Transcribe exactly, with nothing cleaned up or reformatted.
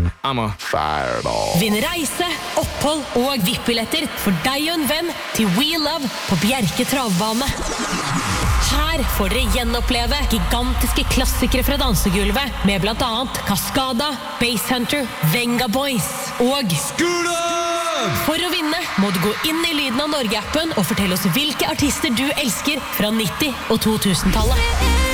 I'm a fireball. Vinn reise, opphold og V I P-billetter for deg og en venn til We Love på Bjerke travbane. Her får dere gjenoppleve gigantiske klassikere fra dansegulvet med blant annet Cascada, Basshunter, Venga Boys og Skula! For å vinne må du gå inn i Lyden av Norge-appen og fortelle oss hvilke artister du elsker fra nitti- og to tusen-tallet.